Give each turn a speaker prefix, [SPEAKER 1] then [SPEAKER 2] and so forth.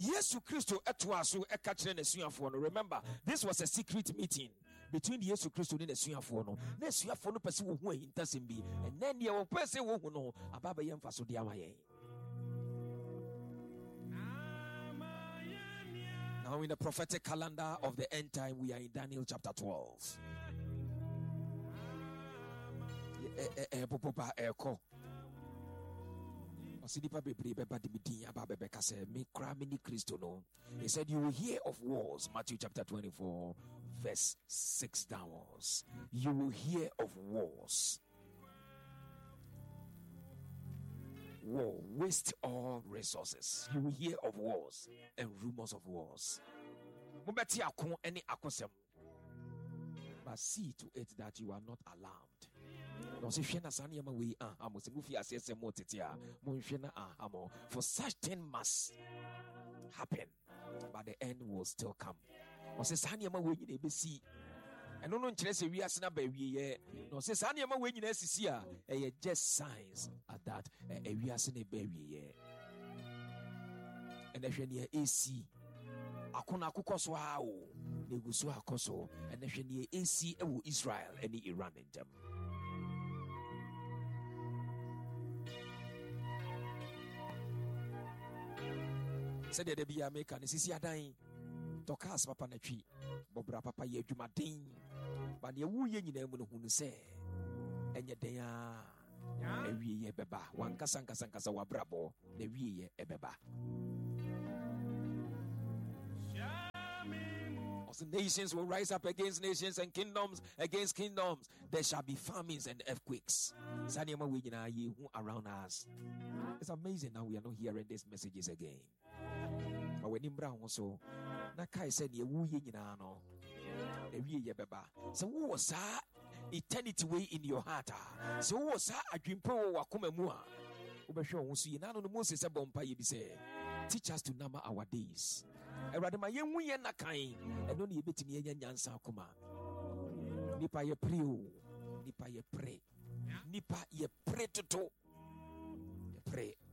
[SPEAKER 1] Yesu Christo etwaso ekachire nesuafo no. Remember, this was a secret meeting between Yesu Christo and nesuafo no. Nesuafo no pese wo hu ahintasem bi. And then ye wo pese wo hu no ababa ye mfa so de amaye. Now in the prophetic calendar of the end time, we are in Daniel chapter 12. He said, you will hear of wars. Matthew chapter 24, verse 6 downwards. You will hear of wars. War, waste all resources. You will hear of wars and rumors of wars. But see to it that you are not alarmed. For such thing must happen, but the end will still come. And no nkyerɛ we are na ba wie no say saa nneɛma we nyina asisi a ɛyɛ just signs at that we are na ba wie and ehwɛ ne AC akona akokɔ so ha o na egu so akɔso and ehwɛ ne AC ɛwɔ Israel ɛne Iran ntam. Sɛ deɛ bi America ne sisi adan Tokas papa na twi bobra papa ye adwumaden ba ne wu ye nyina mu no hunu se enye den a awie ye beba wan kasa wa brabo na wie ye ebeba. Also, nations will rise up against nations and kingdoms against kingdoms. There shall be famines and earthquakes. Saniama we nyina ye hu around us. It's amazing now we are not hearing these messages again. But when Imbra also Nakai said, ye woo ye no, the wee ye beba. So, who was that eternity way in your heart? So, who was that a dream pro or kumemua? Ubasho won't see none of the Moses a bompa ye be say. Teach us to number our days. I rather my young wee and Nakai, and only a bit in ye yansa kuma. Nipa ye pray, nipa ye pray, nipa ye pray to ye pray.